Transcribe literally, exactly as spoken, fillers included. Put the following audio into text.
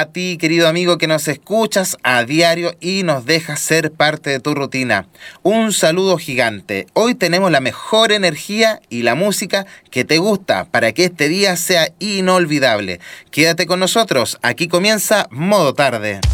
a ti, querido amigo, que nos escuchas a diario y nos dejas ser parte de tu rutina. Un saludo gigante. Hoy tenemos la mejor energía y la música que te gusta para que este día sea inolvidable. Quédate con nosotros, aquí comienza Modo Tarde.